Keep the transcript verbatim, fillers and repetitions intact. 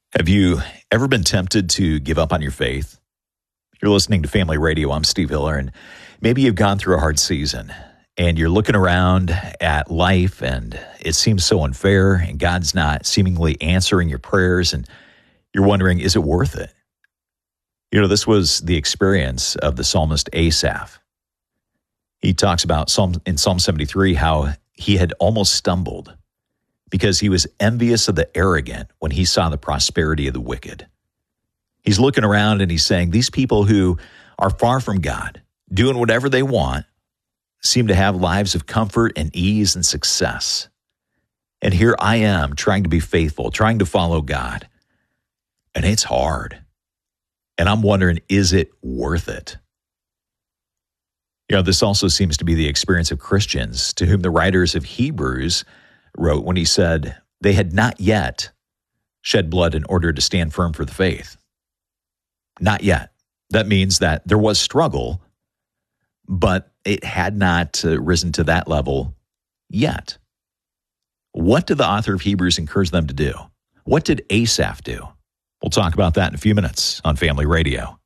Have you ever been tempted to give up on your faith? You're listening to Family Radio. I'm Steve Hiller, and maybe you've gone through a hard season, and you're looking around at life, and it seems so unfair, and God's not seemingly answering your prayers, and you're wondering, is it worth it? You know, this was the experience of the psalmist Asaph. He talks about Psalm, in Psalm seventy-three how he had almost stumbled because he was envious of the arrogant when he saw the prosperity of the wicked. He's looking around and he's saying, these people who are far from God, doing whatever they want, seem to have lives of comfort and ease and success. And here I am trying to be faithful, trying to follow God. And it's hard. And I'm wondering, is it worth it? You know, this also seems to be the experience of Christians to whom the writers of Hebrews wrote when he said they had not yet shed blood in order to stand firm for the faith. Not yet. That means that there was struggle, but it had not uh, risen to that level yet. What did the author of Hebrews encourage them to do? What did Asaph do? We'll talk about that in a few minutes on Family Radio.